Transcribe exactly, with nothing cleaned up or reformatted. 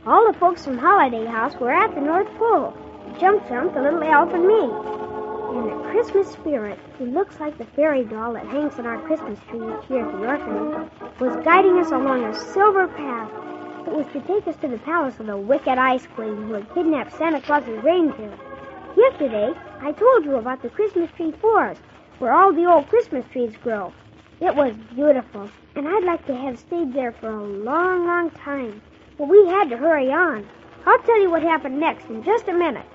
All the folks from Holiday House were at the North Pole. Jump Jump, the little elf, and me. And the Christmas spirit, who looks like the fairy doll that hangs on our Christmas tree each year at the orphanage, was guiding us along a silver path that was to take us to the palace of the wicked Ice Queen who had kidnapped Santa Claus's reindeer. Yesterday, I told you about the Christmas tree forest, where all the old Christmas trees grow. It was beautiful, and I'd like to have stayed there for a long, long time. But we had to hurry on. I'll tell you what happened next in just a minute.